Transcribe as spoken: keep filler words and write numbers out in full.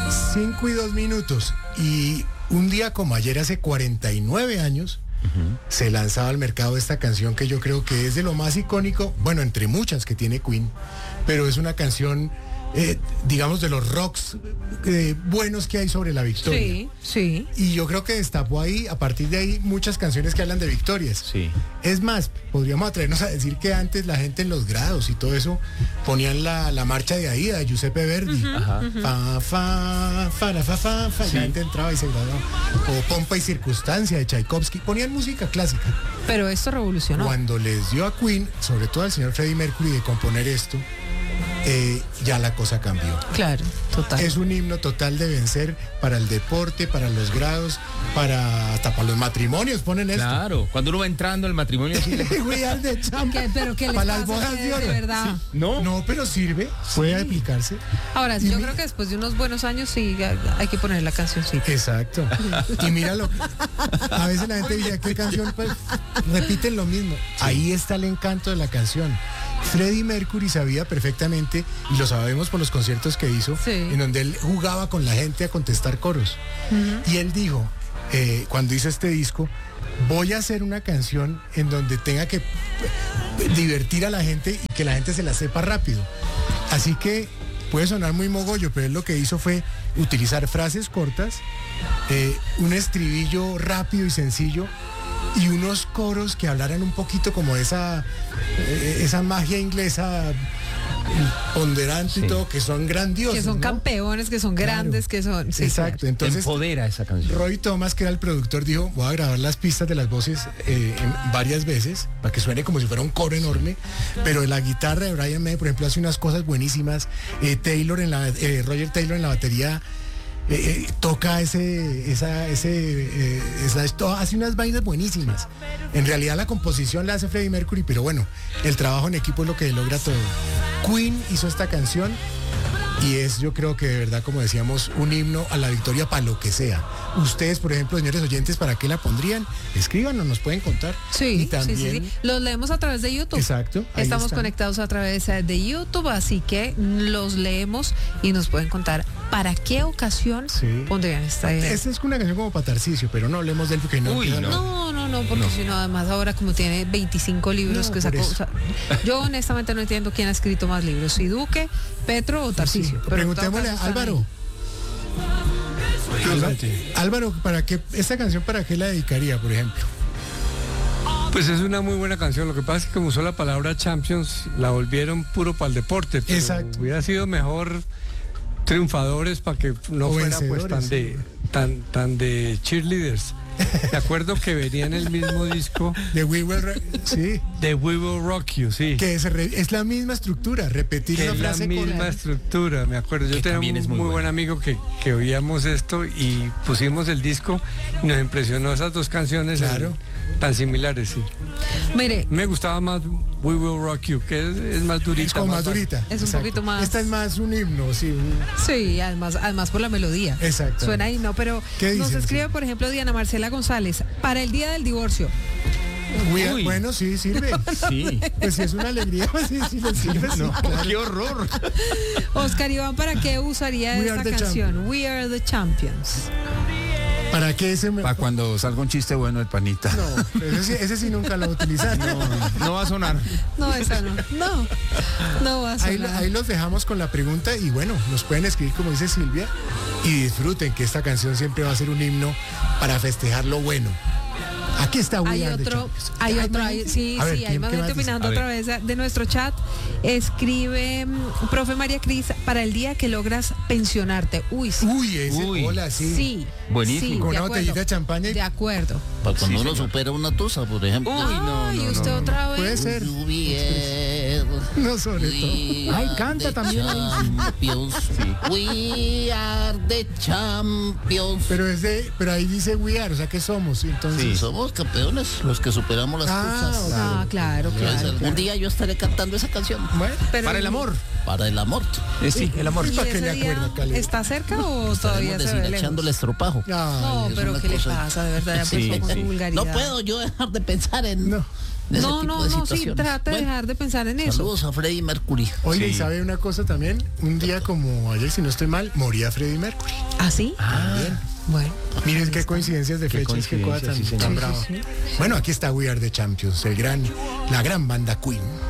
Cinco y dos minutos. Y un día como ayer, hace cuarenta y nueve años, uh-huh. se lanzaba al mercado esta canción que yo creo que es de lo más icónico, bueno, entre muchas que tiene Queen, pero es una canción, eh, digamos, de los rocks eh, buenos que hay sobre la victoria. Sí, sí. Y yo creo que destapó ahí, a partir de ahí, muchas canciones que hablan de victorias. Sí. Es más, podríamos atrevernos a decir que antes la gente en los grados y todo eso ponían la, la marcha de Aida, de Giuseppe Verdi. Uh-huh, Ajá. uh-huh. Fa, fa, fa, la, fa, fa, fa. Sí. La gente entraba y se graduaba. O Pompa y Circunstancia de Tchaikovsky. Ponían música clásica. Pero esto revolucionó. Cuando les dio a Queen, sobre todo al señor Freddie Mercury, de componer esto, eh, ya la cosa cambió. Claro, total. Es un himno total de vencer para el deporte, para los grados, para hasta para los matrimonios ponen esto. Claro, cuando uno va entrando al matrimonio así le... We are the champions. ¿Qué, pero qué les para pasa las bodas de, de oro. de verdad? Sí. No. No, pero sirve, puede aplicarse. Ahora, Y yo mi- creo que después de unos buenos años sí hay que poner la cancioncita. Exacto. Y míralo. A veces la gente dice, ¿qué canción? Pues repiten lo mismo. Ahí está el encanto de la canción. Freddie Mercury sabía perfectamente, y lo sabemos por los conciertos que hizo, Sí. en donde él jugaba con la gente a contestar coros. Uh-huh. Y él dijo, eh, cuando hizo este disco, voy a hacer una canción en donde tenga que divertir a la gente y que la gente se la sepa rápido. Así que puede sonar muy mogollo, pero él lo que hizo fue utilizar frases cortas, eh, un estribillo rápido y sencillo, y unos coros que hablaran un poquito como esa, eh, esa magia inglesa ponderante, sí. Y todo, que son grandiosos. Que son, ¿no?, campeones, que son grandes, claro. Que son... Sí, exacto, claro. Entonces empodera esa canción. Roy Thomas, que era el productor, dijo, voy a grabar las pistas de las voces eh, en varias veces, para que suene como si fuera un coro enorme, sí. Pero la guitarra de Brian May, por ejemplo, hace unas cosas buenísimas. eh, Taylor en la, eh, Roger Taylor en la batería Eh, eh, toca ese, esa, ese, eh, esa, esto, hace unas vainas buenísimas. En realidad la composición la hace Freddie Mercury, pero bueno, el trabajo en equipo es lo que logra todo. Queen hizo esta canción y es, yo creo que de verdad, como decíamos, un himno a la victoria para lo que sea. Ustedes, por ejemplo, señores oyentes, ¿para qué la pondrían? Escríbanos, nos pueden contar. Sí, y también, sí, sí, sí. Los leemos a través de YouTube. Exacto. Estamos están. conectados a través de YouTube, así que los leemos y nos pueden contar para qué ocasión sí. pondrían esta idea. Esta es una canción como para Tarcisio, pero no hablemos de él porque no. Uy, no. no, no, no, porque no. Si no, además ahora como tiene veinticinco libros no, que sacó. O sea, yo honestamente no entiendo quién ha escrito más libros, si Duque, Petro o Tarcisio. Sí, sí. Pero preguntémosle a Álvaro. Álvaro. Álvaro, ¿para qué esta canción para qué la dedicaría, por ejemplo? Pues es una muy buena canción. Lo que pasa es que como usó la palabra Champions, la volvieron puro para el deporte. Pero exacto. Hubiera sido mejor triunfadores para que no o fuera pues tan de tan tan de cheerleaders. De acuerdo que venía en el mismo disco de We Will Rock, sí. De We Will Rock You, sí. Que es, es la misma estructura, repetir que una frase es la misma con... estructura, me acuerdo. Yo tenía un muy, muy buen amigo que, que oíamos esto y pusimos el disco y nos impresionó esas dos canciones. Claro. En, tan similares, sí. Mire. Me gustaba más We Will Rock You, que es, es más durita. Es como más, más durita. Es un poquito más. Esta es más un himno, sí. Un... Sí, además, además por la melodía. Exacto. Suena ahí, no, pero nos escribe, sí. Por ejemplo, Diana Marcela González, para el día del divorcio. Uy, Uy. Bueno, sí, sirve. Sí. Pues si es una alegría, pues sí, sí le sirve. No, sí, claro. ¡Qué horror! Oscar Iván, ¿para qué usaría We esta canción? Champions. We Are the Champions. ¿Para qué ese me... Para cuando salga un chiste bueno el panita. No, ese sí, ese sí nunca lo va a utilizar. No, no va a sonar. No, esa no. No, no va a sonar. Ahí, ahí los dejamos con la pregunta y bueno, nos pueden escribir como dice Silvia y disfruten que esta canción siempre va a ser un himno para festejar lo bueno. Aquí está We hay Are otro, hay otro, hay, sí, ver, sí, hay más gente opinando a través de nuestro chat. Escribe, profe María Cris, para el día que logras pensionarte. Uy, sí. Uy, ese, Uy. hola, sí. Sí. Buenísimo. Sí, con una botellita de champaña. Y... De acuerdo. Para cuando sí, uno señor. supera una tusa, por ejemplo. Uy, no, y no, usted no, otra no. vez. Puede ser. Juvier, no, sobre todo. Ay, canta también. Champions. Sí. We are the champions. Pero es de, pero ahí dice We Are, o sea que somos, entonces. Sí, somos campeones, los que superamos las ah, tusas. Ah, claro, claro. Algún claro. día yo estaré cantando esa canción. Bueno, Pero para el amor. Para el amor. Eh, sí, el amor. ¿Y ¿Para qué ese le día acuerda, Caleb? ¿Está cerca o todavía se ve echando el lejos? estropajo. Ay, No, es pero una ¿qué le cosa- pasa? De verdad, ya Sí, empezó con sí. su vulgaridad. No puedo yo dejar de pensar en no. en ese No, tipo no, de no, sí, situaciones. trata de Bueno, dejar de pensar en eso. saludos a Freddie Mercury. Oye, ¿y Sí. sabe una cosa también? Un día como ayer, si no estoy mal, moría Freddie Mercury. ¿Ah, sí? También. Bueno. Miren qué coincidencias de Qué fechas, qué cosa tan, coincidencias, sí, tan señor. brava. Bueno, aquí está We Are the Champions, el gran, la gran banda Queen.